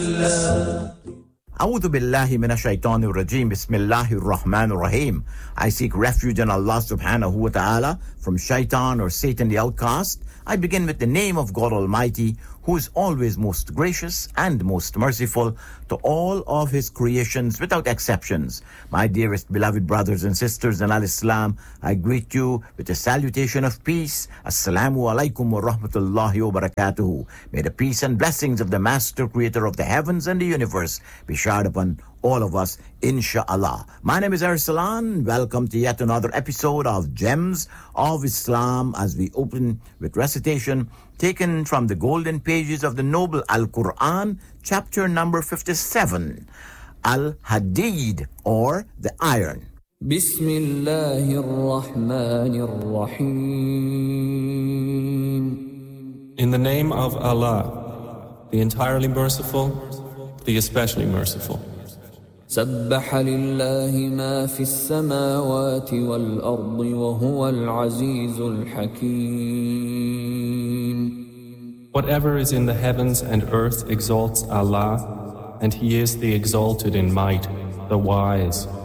A'udhu billahi minash shaitanir rajim. Bismillahir rahmanir rahim. I seek refuge in Allah subhanahu wa ta'ala from shaitan or Satan the outcast. I begin with the name of God Almighty, who is always most gracious and most merciful to all of His creations without exceptions. My dearest beloved brothers and sisters in Al-Islam, I greet you with a salutation of peace. Assalamu alaikum wa rahmatullahi wa barakatuhu. May the peace and blessings of the Master Creator of the heavens and the universe be showered upon all of us, inshallah. My name is Arsalan. Welcome to yet another episode of Gems of Islam, as we open with recitation taken from the golden pages of the noble Al-Quran, chapter number 57, Al-Hadid, or the iron. Bismillahir Rahmanir Rahim. In the name of Allah, the entirely merciful, the especially merciful. سبح لله ما في السماوات والأرض وهو العزيز الحكيم. Whatever is in the heavens and earth exalts Allah, and He is the exalted in might, the wise.